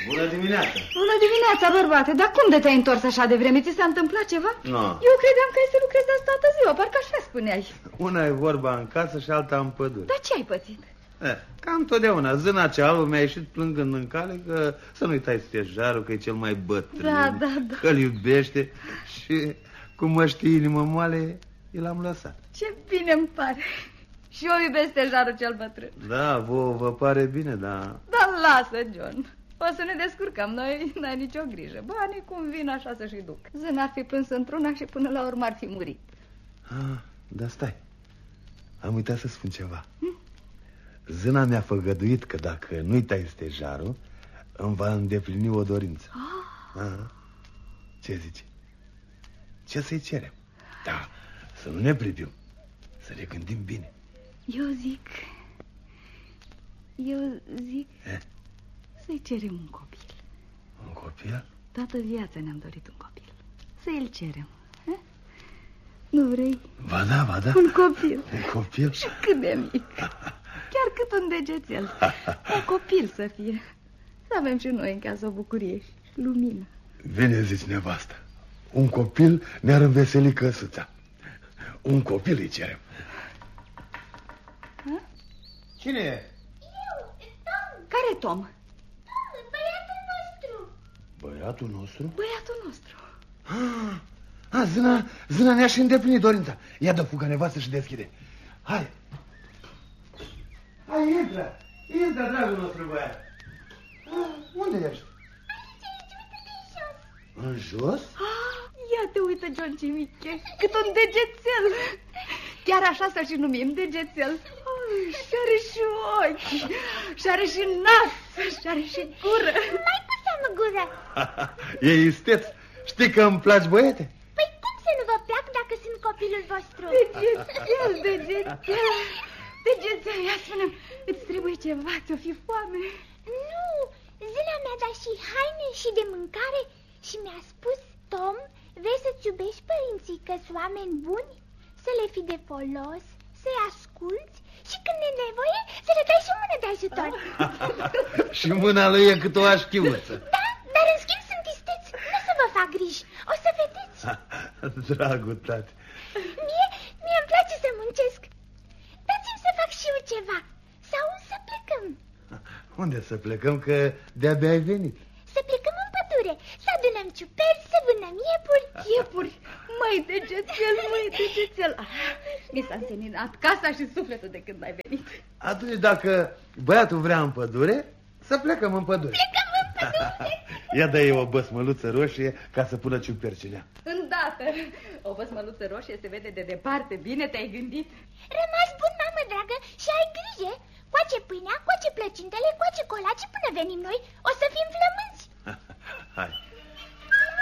Bună dimineața! Bună dimineața, bărbate, dar cum de te-ai întors așa de vreme? Ți s-a întâmplat ceva? No. Eu credeam că ai să lucrezi azi toată ziua, parcă așa spuneai. Una e vorba în casă și alta în pădure. Dar ce ai pățit? Cam totdeauna, zâna cea albă mi-a ieșit plângând în cale că să nu-i tai stejarul, că e cel mai bătrân, Da. că-l iubește și cum mă știe inimă moale, i l-am lăsat. Ce bine îmi pare. Și eu iubesc stejarul cel bătrân. Da, vă pare bine, da. Dar lasă, John. O să ne descurcăm, noi n-ai nicio grijă. Banii cum vin așa să-și duc. Zâna ar fi plâns într-una și până la urmă ar fi murit. Da, stai. Am uitat să spun ceva. Zâna mi-a făgăduit că dacă nu-i tai stejarul, îmi va îndeplini o dorință. Ce zici? Ce să-i cerem? Da, să nu ne privim, să ne gândim bine. Eu zic să-i cerem un copil. Un copil? Toată viața ne-am dorit un copil. Să-i-l cerem. Nu vrei? Ba da. Un copil. Un copil? Și cât de mic. Chiar cât un degețel. Un copil să fie. Să avem și noi în casă o bucurie și lumină. Bine zici, nevastă. Un copil ne-ar înveseli căsuța. Un copil îi cerem. Cine e? Eu, Tom. Care Tom? Tom, băiatul nostru. Băiatul nostru? Băiatul nostru. Zâna ne-a și îndeplinit dorința. Ia dă fuga, nevastă, și deschide. Hai, intră, dragul nostru băiat. Unde ești? Aici, uite de jos. În jos? Ia te uită, John, ce mic ești. Cât un degețel. Chiar așa să și numim, degețel. Și are și ochi, și are și nas, și are și gură. Mai cu seamă gură. E isteț. Știi că îmi placi, băiete? Păi cum să nu vă plac dacă sunt copilul vostru? Degețel, ia spune-mi, îți trebuie ceva, ți-o fi foame? Nu, zâna mi-a dat și haine și de mâncare și mi-a spus, Tom, vrei să-ți iubești părinții, că sunt oameni buni? Să le fii de folos, să-i asculți și când e nevoie să le dai și mână de ajutor. Și mâna lui e cât o așchiuță. Da, dar în schimb sunt isteți, nu să vă fac griji, o să vedeți. Dragul tati. Mie îmi place să muncesc. Dați-mi să fac și eu ceva. Sau să plecăm. Unde să plecăm, că de-abia ai venit? Să plecăm în pădure, să adunăm ciuperci, să vânăm iepuri. Iepuri, măi degețel. Mi s-a înseninat casa și sufletul de când ai venit. Atunci dacă băiatul vrea în pădure, să plecăm în pădure. Plecăm în pădure. Ia dă-i o băsmăluță roșie ca să pună ciupercinea. Îndată. O băsmăluță roșie se vede de departe. Bine te-ai gândit. Rămas bun, mamă dragă, și ai grijă. Coace pâinea, coace plăcintele, coace colaci până venim noi. O să fim flămânzi.